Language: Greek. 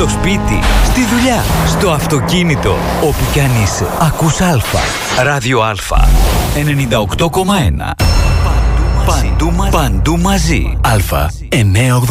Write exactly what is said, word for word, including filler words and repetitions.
στο σπίτι, στη δουλειά, στο αυτοκίνητο, όπου κι αν είσαι. Ακούς Αλφα. Ράδιο Αλφα. ενενήντα οκτώ κόμμα ένα. Παντού μαζί. Παντού μαζί. Αλφα εννιακόσια ογδόντα.